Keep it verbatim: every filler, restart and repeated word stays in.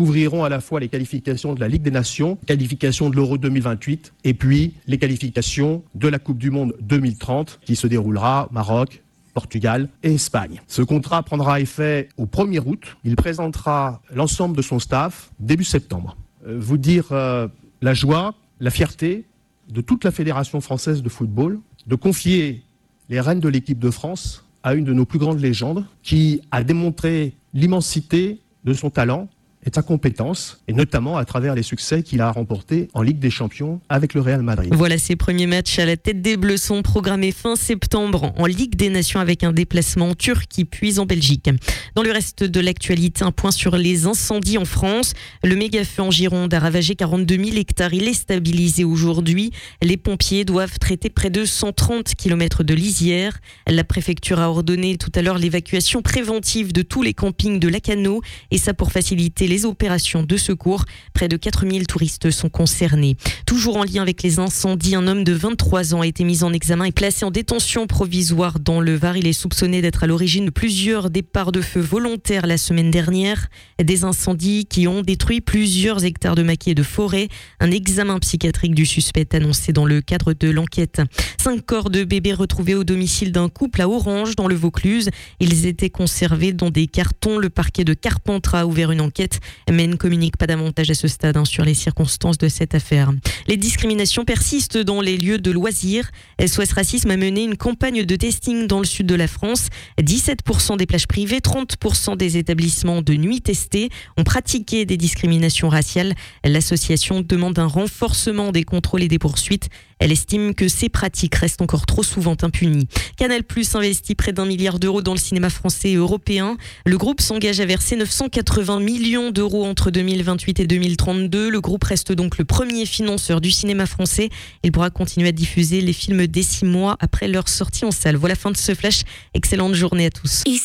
couvriront à la fois les qualifications de la Ligue des Nations, qualifications de l'Euro deux mille vingt-huit et puis les qualifications de la Coupe du Monde deux mille trente qui se déroulera au Maroc, Portugal et Espagne. Ce contrat prendra effet au premier août. Il présentera l'ensemble de son staff début septembre. Euh, vous dire euh, la joie, la fierté de toute la Fédération française de football de confier les rênes de l'équipe de France à une de nos plus grandes légendes qui a démontré l'immensité de son talent et de sa compétence, et notamment à travers les succès qu'il a remportés en Ligue des Champions avec le Real Madrid. Voilà, ses premiers matchs à la tête des Bleus sont programmés fin septembre en Ligue des Nations avec un déplacement en Turquie puis en Belgique. Dans le reste de l'actualité, un point sur les incendies en France. Le méga-feu en Gironde a ravagé quarante-deux mille hectares. Il est stabilisé aujourd'hui. Les pompiers doivent traiter près de cent trente kilomètres de lisière. La préfecture a ordonné tout à l'heure l'évacuation préventive de tous les campings de Lacanau, et ça pour faciliter les opérations de secours. Près de quatre mille touristes sont concernés. Toujours en lien avec les incendies, un homme de vingt-trois ans a été mis en examen et placé en détention provisoire dans le Var. Il est soupçonné d'être à l'origine de plusieurs départs de feu volontaires la semaine dernière. Des incendies qui ont détruit plusieurs hectares de maquis et de forêt. Un examen psychiatrique du suspect est annoncé dans le cadre de l'enquête. Cinq corps de bébés retrouvés au domicile d'un couple à Orange, dans le Vaucluse. Ils étaient conservés dans des cartons. Le parquet de Carpentras a ouvert une enquête, mais ne communique pas davantage à ce stade hein, sur les circonstances de cette affaire. Les discriminations persistent dans les lieux de loisirs. S O S Racisme a mené une campagne de testing dans le sud de la France. dix-sept pour cent des plages privées, trente pour cent des établissements de nuit testés ont pratiqué des discriminations raciales. L'association demande un renforcement des contrôles et des poursuites. Elle estime que ces pratiques restent encore trop souvent impunies. Canal+ investit près d'un milliard d'euros dans le cinéma français et européen. Le groupe s'engage à verser neuf cent quatre-vingts millions d'euros entre deux mille vingt-huit et deux mille trente-deux. Le groupe reste donc le premier financeur du cinéma français. Il pourra continuer à diffuser les films dès six mois après leur sortie en salle. Voilà, fin de ce flash. Excellente journée à tous.